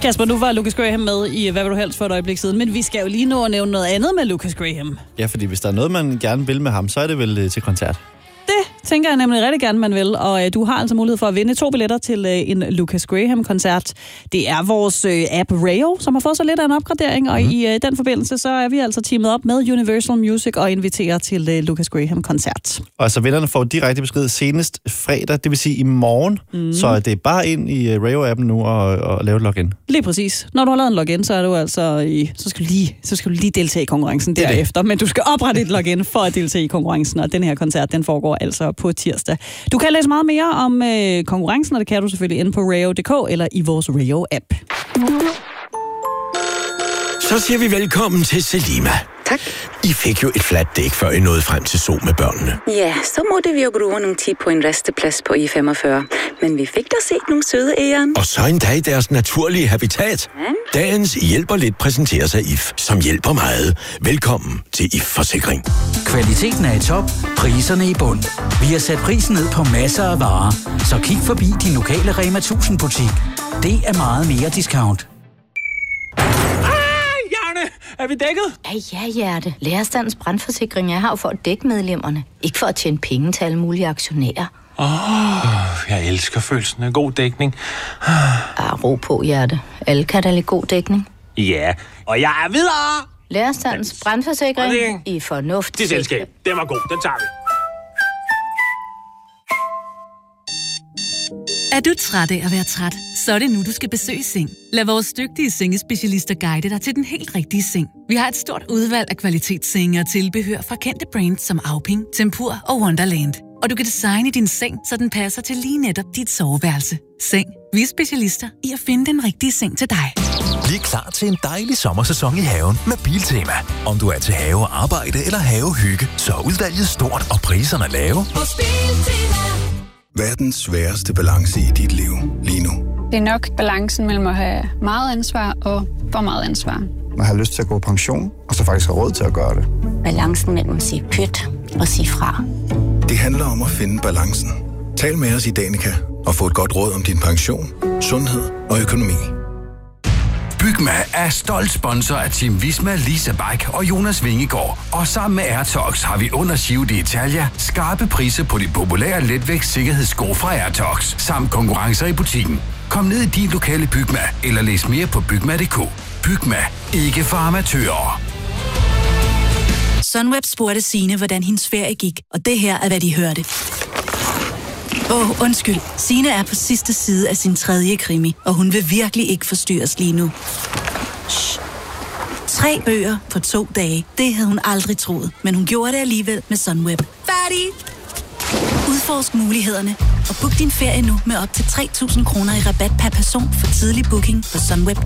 Kasper, nu var Lucas Graham med i Hvad vil du helst for et øjeblik siden, men vi skal jo lige nå at nævne noget andet med Lucas Graham. Ja, fordi hvis der er noget, man gerne vil med ham, så er det vel til koncert. Det tænker jeg nemlig rigtig gerne, man vil, og du har altså mulighed for at vinde 2 billetter til en Lucas Graham-koncert. Det er vores app Rayo, som har fået så lidt af en opgradering, og i den forbindelse, så er vi altså teamet op med Universal Music og inviterer til Lucas Graham-koncert. Og så vinderne får direkte besked senest fredag, det vil sige i morgen, så det er bare ind i Rayo-appen nu og lave et login. Lige præcis. Når du har lavet en login, så er du altså så skal du lige deltage i konkurrencen derefter, men du skal oprette et login for at deltage i konkurrencen, og den her koncert, den foregår altså på tirsdag. Du kan læse meget mere om konkurrencen, og det kan du selvfølgelig inde på rayo.dk eller i vores Rayo-app. Så siger vi velkommen til Selima. Tak. I fik jo et fladt dæk, før I nåede frem til Zoo med børnene. Ja, så måtte vi jo bruge nogle tid på en resteplads på I-45. Men vi fik da set nogle søde æren. Og så endda i deres naturlige habitat. Dagens hjælper lidt præsenterer sig IF, som hjælper meget. Velkommen til IF Forsikring. Kvaliteten er i top, priserne i bund. Vi har sat prisen ned på masser af varer, så kig forbi din lokale Rema 1000 butik. Det er meget mere discount. Er vi dækket? Ja, Hjerte. Lærerstandens brandforsikring er her for at dække medlemmerne. Ikke for at tjene penge til alle mulige aktionærer. Jeg elsker følelsen af god dækning. Ro på, Hjerte. Alle kan da lide god dækning. Ja, og jeg er videre! Lærerstandens brandforsikring i fornuft. Det selskab, den var god, den tager vi. Er du træt af at være træt? Så er det nu, du skal besøge Seng. Lad vores dygtige sengespecialister guide dig til den helt rigtige seng. Vi har et stort udvalg af kvalitetssenge og tilbehør fra kendte brands som Auping, Tempur og Wonderland. Og du kan designe din seng, så den passer til lige netop dit soveværelse. Seng. Vi er specialister i at finde den rigtige seng til dig. Bliv klar til en dejlig sommersæson i haven med Biltema. Om du er til have, arbejde eller havehygge, så er udvalget stort og priserne lave. Hvad er den sværeste balance i dit liv lige nu? Det er nok balancen mellem at have meget ansvar og for meget ansvar. Man har lyst til at gå på pension, og så faktisk have råd til at gøre det. Balancen mellem at sige pyt og sige fra. Det handler om at finde balancen. Tal med os i Danica og få et godt råd om din pension, sundhed og økonomi. Bygma er stolt sponsor af Team Visma, Lisa Bike og Jonas Vingegaard. Og sammen med Airtox har vi under Giro d'Italia skarpe priser på de populære letvægt sikkerhedssko fra Airtox, samt konkurrencer i butikken. Kom ned i din lokale Bygma, eller læs mere på bygma.dk. Bygma. Ikke for amatører. Sunweb spurgte Signe, hvordan hendes ferie gik, og det her er, hvad de hørte. Undskyld. Signe er på sidste side af sin 3. krimi, og hun vil virkelig ikke forstyrres lige nu. Shh. 3 bøger på 2 dage. Det havde hun aldrig troet, men hun gjorde det alligevel med Sunweb. Færdig! Udforsk mulighederne og book din ferie nu med op til 3.000 kroner i rabat per person for tidlig booking på Sunweb.